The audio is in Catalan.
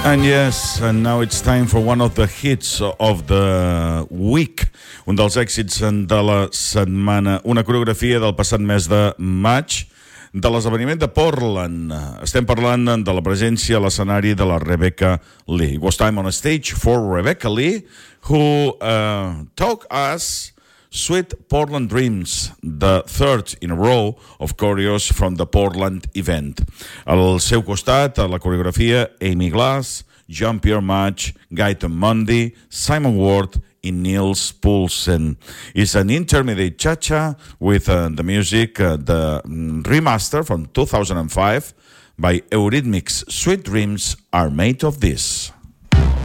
And yes, and now it's time for one of the hits of the week, un dels èxits de la setmana, una coreografia del passat mes de maig de l'esdeveniment de Portland. Estem parlant de la presència a l'escenari de la Rebecca Lee. It was time on a stage for Rebecca Lee, who taught us Sweet Portland Dreams, the third in a row of choreos from the Portland event. Al seu costat, a la coreografia, Amy Glass, Jean-Pierre Match, Guyton Mundy, Simon Ward i Niels Poulsen. It's an intermediate cha-cha with the music, the remaster from 2005 by Eurythmics. Sweet Dreams Are Made of This.